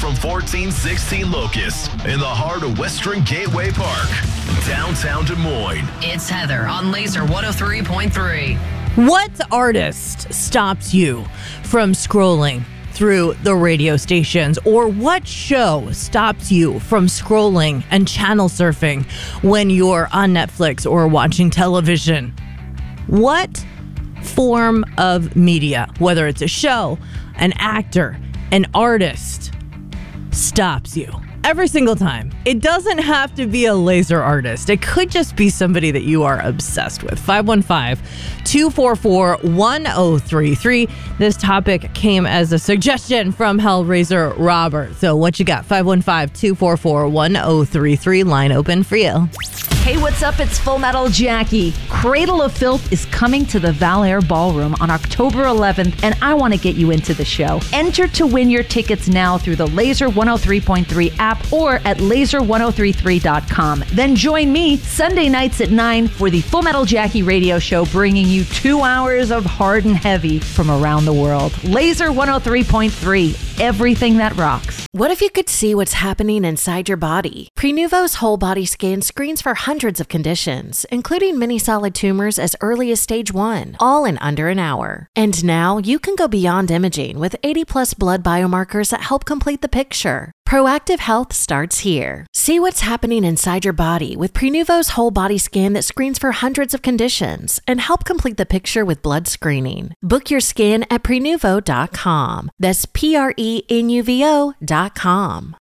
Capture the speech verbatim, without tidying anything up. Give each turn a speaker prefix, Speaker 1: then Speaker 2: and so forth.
Speaker 1: from fourteen sixteen Locust in the heart of Western Gateway Park, downtown Des Moines.
Speaker 2: It's Heather on Laser one oh three point three.
Speaker 3: What artist stops you from scrolling through the radio stations? Or what show stops you from scrolling and channel surfing when you're on Netflix or watching television? What form of media, whether it's a show, an actor, an artist, stops you every single time? It doesn't have to be a laser artist. It could just be somebody that you are obsessed with. five one five, two four four, one oh three three. This topic came as a suggestion from Hellraiser Robert. So what you got? five one five, two four four, one oh three three. Line open for you.
Speaker 4: Hey, what's up? It's Full Metal Jackie. Cradle of Filth is coming to the Val Air Ballroom on October eleventh, and I want to get you into the show. Enter to win your tickets now through the Laser one oh three point three app or at laser ten thirty-three dot com. Then join me Sunday nights at nine for the Full Metal Jackie radio show, bringing you two hours of hard and heavy from around the world. Laser one oh three point three, everything that rocks.
Speaker 5: What if you could see what's happening inside your body? Prenuvo's whole body scan screens for hundreds of conditions, including many solid tumors as early as stage one, all in under an hour. And now you can go beyond imaging with eighty plus blood biomarkers that help complete the picture. Proactive health starts here. See what's happening inside your body with Prenuvo's whole body scan that screens for hundreds of conditions and help complete the picture with blood screening. Book your scan at prenuvo dot com. That's P R E N U V O dot com.